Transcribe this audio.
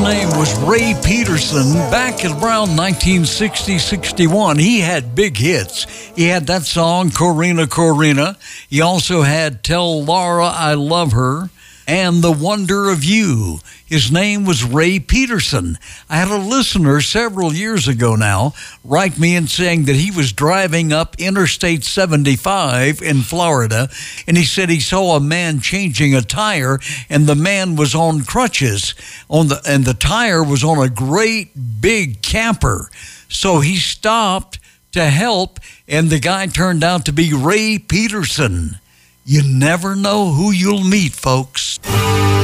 name was Ray Peterson. Back at around 1960-61, he had big hits. He had that song, Corina, Corina. He also had Tell Laura I Love Her and The Wonder of You. His name was Ray Peterson. I had a listener several years ago now write me and saying that he was driving up Interstate 75 in Florida, and he said he saw a man changing a tire, and the man was on crutches, and the tire was on a great big camper. So he stopped to help, and the guy turned out to be Ray Peterson. You never know who you'll meet, folks.